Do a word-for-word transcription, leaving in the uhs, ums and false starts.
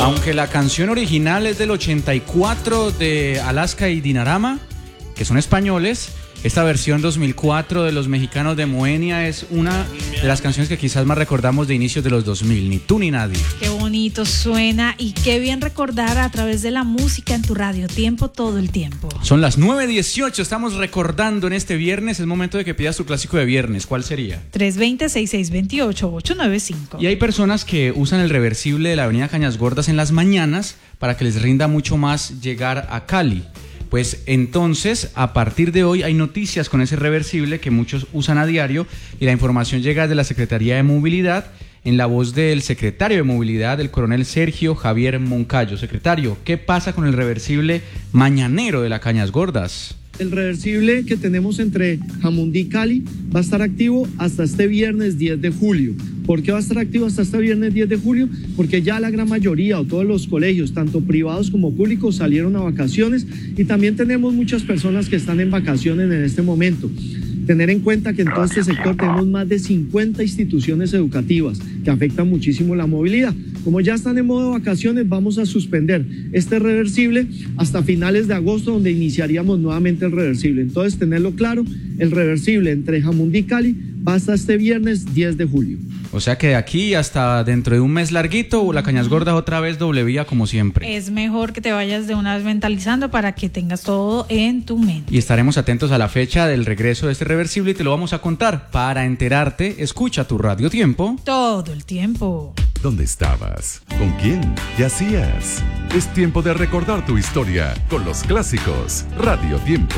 Aunque la canción original es del ochenta y cuatro de Alaska y Dinarama, que son españoles, esta versión dos mil cuatro de los mexicanos de Moenia es una de las canciones que quizás más recordamos de inicios de los dos mil, ni tú ni nadie. Qué bonito suena y qué bien recordar a través de la música en tu radio tiempo todo el tiempo. Son las nueve dieciocho, estamos recordando en este viernes, es momento de que pidas tu clásico de viernes. ¿Cuál sería? tres dos cero, seis seis dos ocho, ocho nueve cinco. Y hay personas que usan el reversible de la avenida Cañas Gordas en las mañanas para que les rinda mucho más llegar a Cali. Pues entonces, a partir de hoy hay noticias con ese reversible que muchos usan a diario y la información llega de la Secretaría de Movilidad en la voz del secretario de Movilidad, el coronel Sergio Javier Moncayo. Secretario, ¿qué pasa con el reversible mañanero de la Cañas Gordas? El reversible que tenemos entre Jamundí y Cali va a estar activo hasta este viernes diez de julio. ¿Por qué va a estar activo hasta este viernes diez de julio? Porque ya la gran mayoría o todos los colegios, tanto privados como públicos, salieron a vacaciones y también tenemos muchas personas que están en vacaciones en este momento. Tener en cuenta que en todo este sector tenemos más de cincuenta instituciones educativas que afectan muchísimo la movilidad. Como ya están en modo vacaciones, vamos a suspender este reversible hasta finales de agosto, donde iniciaríamos nuevamente el reversible. Entonces, tenerlo claro, el reversible entre Jamundí y Cali va hasta este viernes diez de julio. O sea que de aquí hasta dentro de un mes larguito, la Cañas Gordas otra vez doble vía como siempre. Es mejor que te vayas de una vez mentalizando para que tengas todo en tu mente. Y estaremos atentos a la fecha del regreso de este reversible y te lo vamos a contar. Para enterarte, escucha tu Radio Tiempo. Todo el tiempo. ¿Dónde estabas? ¿Con quién? ¿Qué hacías? Es tiempo de recordar tu historia con los clásicos Radio Tiempo.